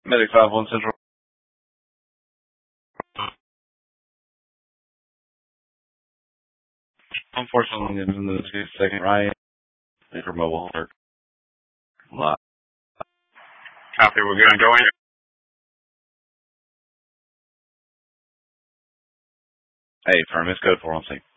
Medic 5-1 Central. Unfortunately, in the 2-second right, for mobile alert. Live. Copy, we're going to go in. Hey, firm, it's code 416.